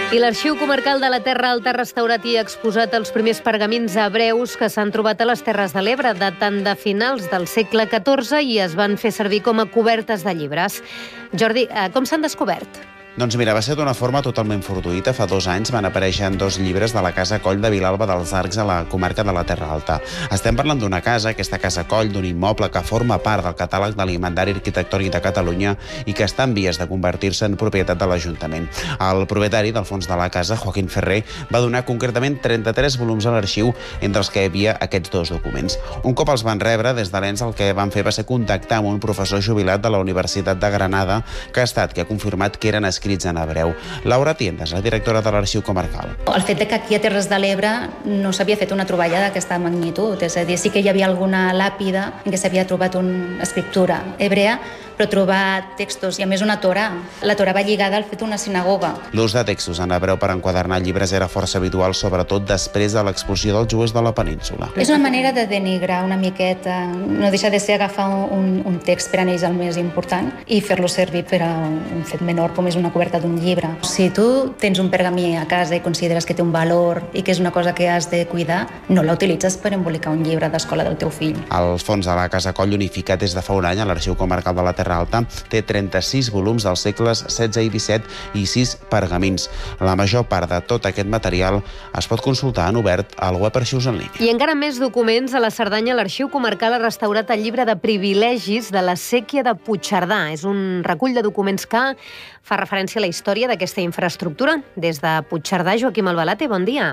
I l'Arxiu Comarcal de la Terra Alta ha restaurat i exposat els primers pergamins hebreus que s'han trobat a les Terres de l'Ebre, datant de finals del segle XIV i es van fer servir com a cobertes de llibres. Jordi, com s'han descobert? Doncs mira, va ser d'una forma totalment fortuïta. Fa 2 anys van aparèixer en 2 llibres de la Casa Coll de Vilalba dels Arcs a la comarca de la Terra Alta. Estem parlant d'una casa, aquesta Casa Coll, d'un immoble que forma part del catàleg de l'Inventari Arquitectònic de Catalunya i que està en vies de convertir-se en propietat de l'Ajuntament. El propietari del fons de la casa, Joaquín Ferrer, va donar concretament 33 volums a l'arxiu, entre els que hi havia aquests 2 documents. Un cop els van rebre, des de l'ENS el que van fer va ser contactar amb un professor jubilat de la Universitat de Granada, que ha confirmat que eren escrits en hebreu. Laura Tiendas, la directora de l'Arxiu Comarcal. El fet que aquí a Terres de l'Ebre no s'havia fet una troballa d'aquesta magnitud, és a dir, sí que hi havia alguna làpida en què s'havia trobat una escriptura hebrea, però trobar textos, i a més una Torà. La Torà va lligada al fet d'una sinagoga. L'ús de textos en hebreu per enquadernar llibres era força habitual, sobretot després de l'expulsió dels jueus de la península. És una manera de denigrar una miqueta, no deixa de ser agafar un text per a ells el més important i fer-lo servir per a un fet menor, com és una coberta d'un llibre. Si tu tens un pergamí a casa i consideres que té un valor i que és una cosa que has de cuidar, no la utilitzes per embolicar un llibre d'escola del teu fill. El fons de la Casa Coll, unificat des de fa un any a l'Arxiu Comarcal de la Terra Alta, té 36 volums dels segles XVI i XVII i 6 pergamins. La major part de tot aquest material es pot consultar en obert al web Arxius en línia. I encara més documents. A la Cerdanya, l'Arxiu Comarcal ha restaurat el llibre de privilegis de la séquia de Puigcerdà. És un recull de documents que fa referència a la història d'aquesta infraestructura. Des de Puigcerdà, Joaquim Albalate, bon dia.